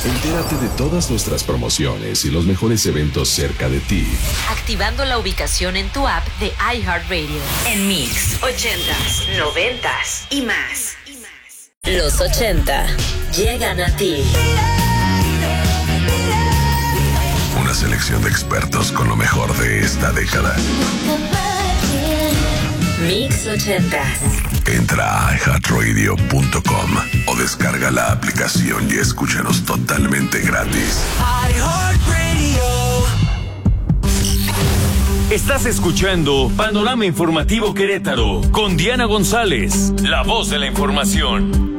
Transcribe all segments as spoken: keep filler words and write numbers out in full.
Entérate de todas nuestras promociones y los mejores eventos cerca de ti, activando la ubicación en tu app de iHeartRadio. En Mix ochentas, noventas y más. Los ochenta llegan a ti. Una selección de expertos con lo mejor de esta década. Mix ochentas. Entra a i heart radio punto com o descarga la aplicación y escúchanos totalmente gratis. iHeartRadio. Estás escuchando Panorama Informativo Querétaro con Diana González, la voz de la información.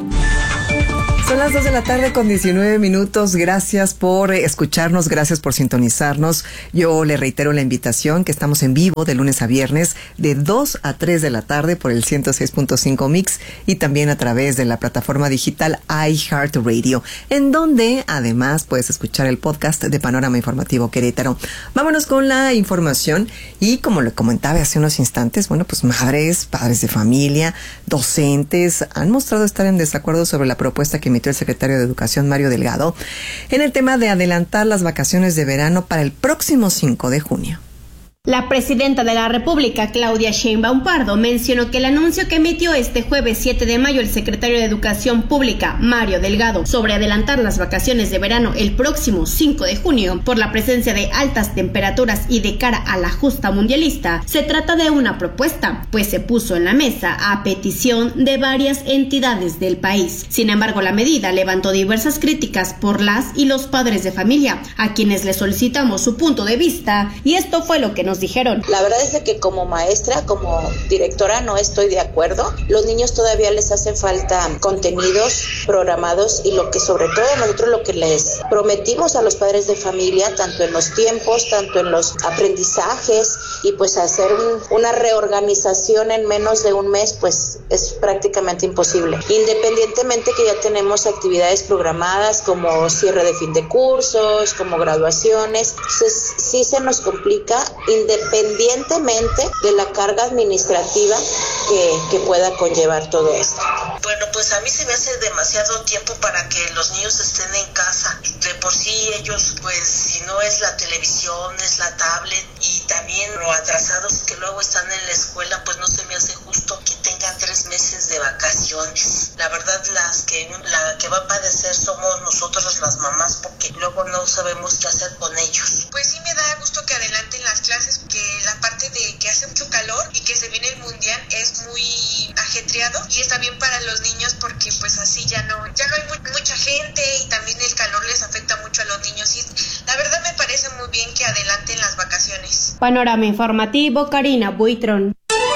Son las dos de la tarde con diecinueve minutos. Gracias por escucharnos, gracias por sintonizarnos. Yo le reitero la invitación que estamos en vivo de lunes a viernes de dos a tres de la tarde por el ciento seis punto cinco Mix y también a través de la plataforma digital iHeartRadio, en donde además puedes escuchar el podcast de Panorama Informativo Querétaro. Vámonos con la información y como le comentaba hace unos instantes, bueno, pues madres, padres de familia, docentes han mostrado estar en desacuerdo sobre la propuesta que el secretario de Educación, Mario Delgado, en el tema de adelantar las vacaciones de verano para el próximo cinco de junio. La presidenta de la República, Claudia Sheinbaum Pardo, mencionó que el anuncio que emitió este jueves siete de mayo el secretario de Educación Pública, Mario Delgado, sobre adelantar las vacaciones de verano el próximo cinco de junio por la presencia de altas temperaturas y de cara a la justa mundialista, se trata de una propuesta, pues se puso en la mesa a petición de varias entidades del país. Sin embargo, la medida levantó diversas críticas por las y los padres de familia, a quienes le solicitamos su punto de vista, y esto fue lo que nos dijeron. La verdad es de que como maestra, como directora, no estoy de acuerdo. Los niños todavía les hacen falta contenidos programados y lo que sobre todo nosotros lo que les prometimos a los padres de familia, tanto en los tiempos, tanto en los aprendizajes y pues hacer un, una reorganización en menos de un mes, pues es prácticamente imposible. Independientemente que ya tenemos actividades programadas como cierre de fin de cursos, como graduaciones, pues, sí se nos complica independientemente de la carga administrativa que, que pueda conllevar todo esto. Bueno, pues a mí se me hace demasiado tiempo para que los niños estén en casa. De por sí ellos, pues si no es la televisión, es la tablet, y también lo atrasados que luego están en la escuela, pues no se me hace justo que tengan tres meses de vacaciones. La verdad, las que la que va a padecer somos nosotros las mamás, porque luego no sabemos qué hacer con ellos. Pues sí me da gusto que adelanten las clases, que la parte de que hace mucho calor y que se viene el mundial es muy ajetreado y está bien para los niños porque pues así ya no ya no hay mu- mucha gente y también el calor les afecta mucho a los niños y la verdad me parece muy bien que adelanten las vacaciones. Panorama Informativo, Karina Buitrón.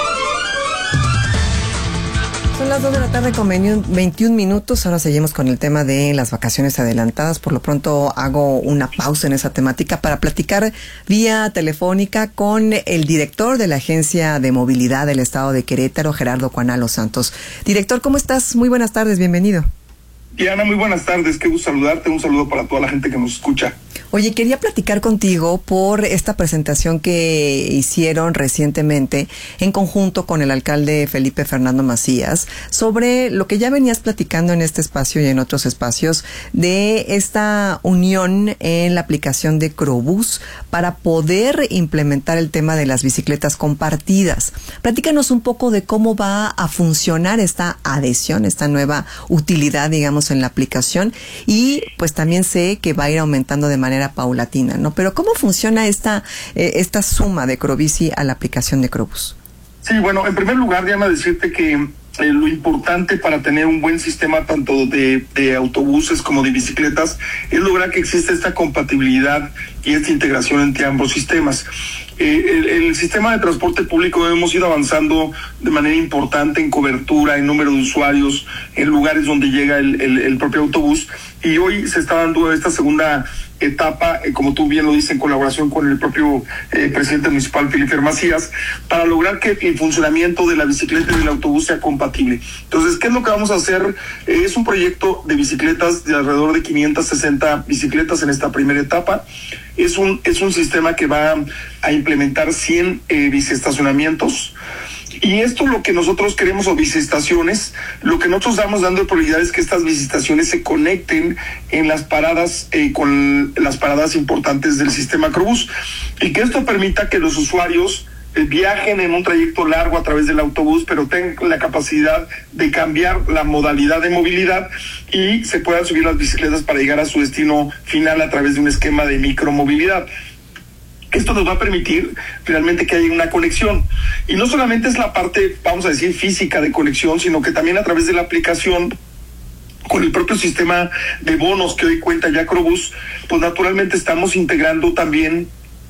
Son las dos de la tarde con veintiún minutos. Ahora seguimos con el tema de las vacaciones adelantadas. Por lo pronto hago una pausa en esa temática para platicar vía telefónica con el director de la Agencia de Movilidad del Estado de Querétaro, Gerardo Cuanalo Santos. Director, ¿cómo estás? Muy buenas tardes, bienvenido. Diana, muy buenas tardes, qué gusto saludarte, un saludo para toda la gente que nos escucha. Oye, quería platicar contigo por esta presentación que hicieron recientemente en conjunto con el alcalde Felipe Fernando Macías sobre lo que ya venías platicando en este espacio y en otros espacios de esta unión en la aplicación de Crobús para poder implementar el tema de las bicicletas compartidas. Platícanos un poco de cómo va a funcionar esta adhesión, esta nueva utilidad, digamos, en la aplicación, y pues también sé que va a ir aumentando de manera paulatina, ¿no? Pero ¿cómo funciona esta eh, esta suma de Crobici a la aplicación de Crobús? Sí, bueno, en primer lugar, Diana, decirte que eh, lo importante para tener un buen sistema tanto de, de autobuses como de bicicletas es lograr que exista esta compatibilidad y esta integración entre ambos sistemas. Eh, el, el sistema de transporte público hemos ido avanzando de manera importante en cobertura, en número de usuarios, en lugares donde llega el, el, el propio autobús, y hoy se está dando esta segunda etapa, eh, como tú bien lo dices, en colaboración con el propio eh, presidente municipal, Felipe Macías, para lograr que el funcionamiento de la bicicleta y del autobús sea compatible. Entonces, ¿qué es lo que vamos a hacer? Eh, es un proyecto de bicicletas de alrededor de quinientas sesenta bicicletas en esta primera etapa. Es un, es un sistema que va a implementar cien eh, biciestacionamientos Y esto lo que nosotros queremos, o biciestaciones, lo que nosotros estamos dando prioridad es que estas biciestaciones se conecten en las paradas, eh, con las paradas importantes del sistema Acrobús, y que esto permita que los usuarios eh, viajen en un trayecto largo a través del autobús, pero tengan la capacidad de cambiar la modalidad de movilidad y se puedan subir las bicicletas para llegar a su destino final a través de un esquema de micromovilidad. Esto nos va a permitir realmente que haya una conexión. Y no solamente es la parte, vamos a decir, física de conexión, sino que también a través de la aplicación, con el propio sistema de bonos que hoy cuenta ya Acrobús, pues naturalmente estamos integrando también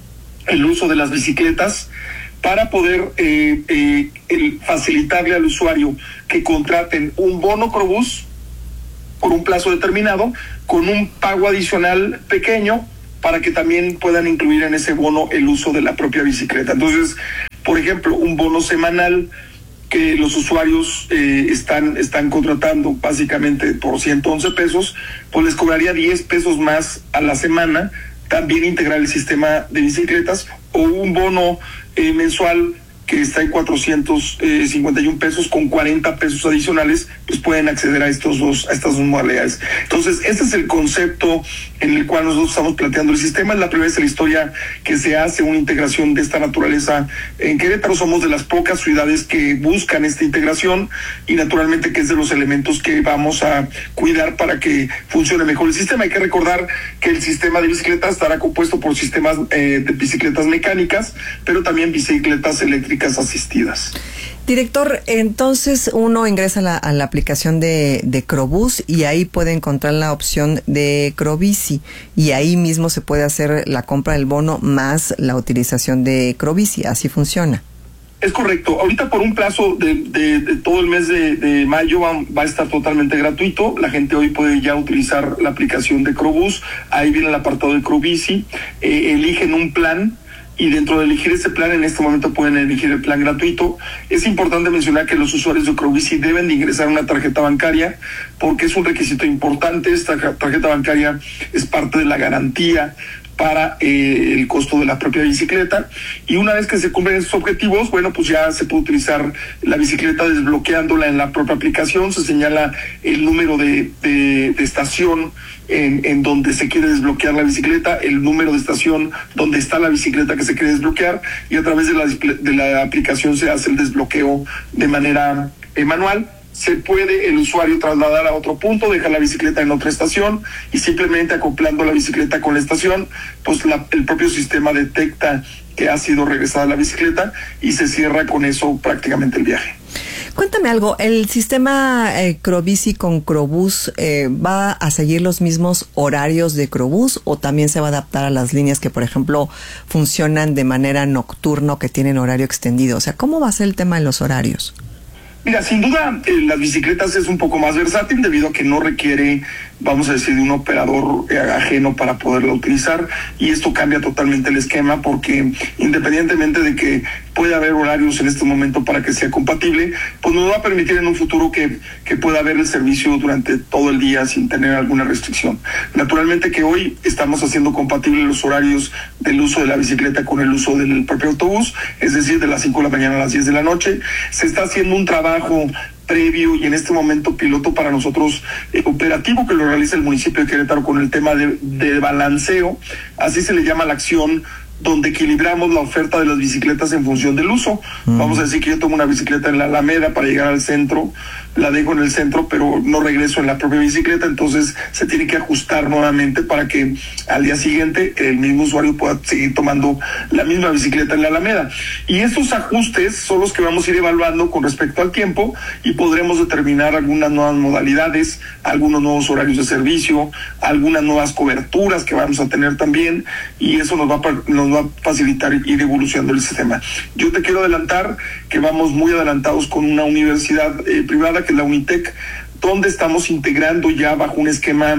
el uso de las bicicletas para poder eh, eh, el facilitarle al usuario que contraten un bono Acrobús por un plazo determinado, con un pago adicional pequeño, para que también puedan incluir en ese bono el uso de la propia bicicleta. Entonces, por ejemplo, un bono semanal que los usuarios eh, están, están contratando básicamente por ciento once pesos, pues les cobraría diez pesos más a la semana, también integrar el sistema de bicicletas, o un bono eh, mensual que está en cuatrocientos cincuenta y un pesos, con cuarenta pesos adicionales, pues pueden acceder a estos dos, a estas dos modalidades. Entonces, este es el concepto en el cual nosotros estamos planteando el sistema. Es la primera vez en la historia que se hace una integración de esta naturaleza en Querétaro. Somos de las pocas ciudades que buscan esta integración, y naturalmente que es de los elementos que vamos a cuidar para que funcione mejor el sistema. Hay que recordar que el sistema de bicicletas estará compuesto por sistemas eh, de bicicletas mecánicas, pero también bicicletas eléctricas asistidas. Director, entonces uno ingresa a la, a la aplicación de, de Crobús y ahí puede encontrar la opción de Crobici, y ahí mismo se puede hacer la compra del bono más la utilización de Crobici. ¿Así funciona? Es correcto. Ahorita por un plazo de, de, de todo el mes de, de mayo va, va a estar totalmente gratuito. La gente hoy puede ya utilizar la aplicación de Crobús. Ahí viene el apartado de Crobici. Eh, eligen un plan, y dentro de elegir ese plan, en este momento pueden elegir el plan gratuito. Es importante mencionar que los usuarios de Crobici deben de ingresar una tarjeta bancaria, porque es un requisito importante. Esta tarjeta bancaria es parte de la garantía para eh, el costo de la propia bicicleta, y una vez que se cumplen esos objetivos, bueno, pues ya se puede utilizar la bicicleta desbloqueándola en la propia aplicación. Se señala el número de, de, de estación en, en donde se quiere desbloquear la bicicleta, el número de estación donde está la bicicleta que se quiere desbloquear, y a través de la, de la aplicación se hace el desbloqueo de manera eh, manual. Se puede el usuario trasladar a otro punto, dejar la bicicleta en otra estación, y simplemente acoplando la bicicleta con la estación, pues la, el propio sistema detecta que ha sido regresada la bicicleta y se cierra con eso prácticamente el viaje. Cuéntame algo, ¿el sistema eh, Crobici con Crobús eh, va a seguir los mismos horarios de Crobús, o también se va a adaptar a las líneas que, por ejemplo, funcionan de manera nocturna o que tienen horario extendido? O sea, ¿cómo va a ser el tema de los horarios? Mira, sin duda eh, las bicicletas es un poco más versátil, debido a que no requiere, vamos a decir, de un operador eh, ajeno para poderla utilizar, y esto cambia totalmente el esquema, porque independientemente de que pueda haber horarios en este momento para que sea compatible, pues nos va a permitir en un futuro que, que pueda haber el servicio durante todo el día sin tener alguna restricción. Naturalmente que hoy estamos haciendo compatibles los horarios del uso de la bicicleta con el uso del propio autobús, es decir, de las cinco de la mañana a las diez de la noche. Se está haciendo un trabajo previo y en este momento piloto para nosotros eh, operativo, que lo realiza el municipio de Querétaro con el tema de, de balanceo, así se le llama la acción, donde equilibramos la oferta de las bicicletas en función del uso. Mm. Vamos a decir que yo tomo una bicicleta en la Alameda para llegar al centro, la dejo en el centro, pero no regreso en la propia bicicleta, entonces se tiene que ajustar nuevamente para que al día siguiente el mismo usuario pueda seguir tomando la misma bicicleta en la Alameda. Y estos ajustes son los que vamos a ir evaluando con respecto al tiempo, y podremos determinar algunas nuevas modalidades, algunos nuevos horarios de servicio, algunas nuevas coberturas que vamos a tener también, y eso nos va a, nos va a facilitar ir evolucionando el sistema. Yo te quiero adelantar que vamos muy adelantados con una universidad eh, privada, que es la Unitec, donde estamos integrando ya bajo un esquema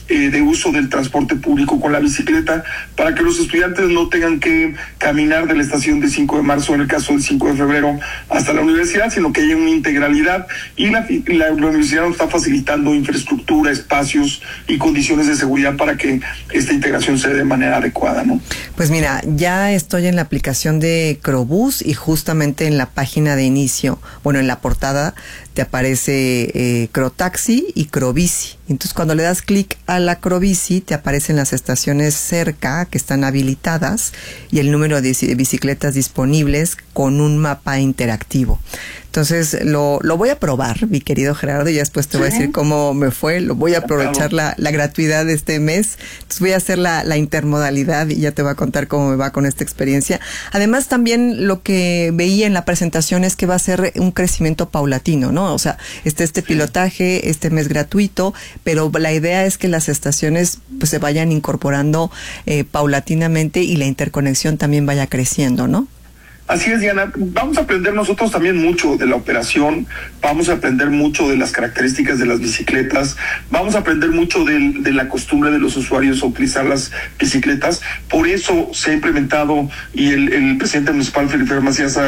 eh, de uso del transporte público con la bicicleta, para que los estudiantes no tengan que caminar de la estación de cinco de marzo, en el caso del cinco de febrero, hasta la universidad, sino que haya una integralidad, y la, la, la universidad nos está facilitando infraestructura, espacios y condiciones de seguridad para que esta integración se dé de manera adecuada, ¿no? Pues mira, ya estoy en la aplicación de Crobús y justamente en la página de inicio, bueno, en la portada te aparece eh, Crotaxi y Crobici. Entonces, cuando le das clic a la Crobici, te aparecen las estaciones cerca que están habilitadas y el número de bicicletas disponibles con un mapa interactivo. Entonces, lo, lo voy a probar, mi querido Gerardo, y después te voy a decir cómo me fue. Lo voy a aprovechar la, la gratuidad de este mes. Entonces, voy a hacer la, la intermodalidad y ya te voy a contar cómo me va con esta experiencia. Además, también lo que veía en la presentación es que va a ser un crecimiento paulatino, ¿no? O sea, este, este pilotaje, este mes gratuito, pero la idea es que las estaciones pues se vayan incorporando eh, paulatinamente y la interconexión también vaya creciendo, ¿no? Así es, Diana. Vamos a aprender nosotros también mucho de la operación, vamos a aprender mucho de las características de las bicicletas, vamos a aprender mucho de, de la costumbre de los usuarios a utilizar las bicicletas. Por eso se ha implementado, y el, el presidente municipal, Felipe Macías, ha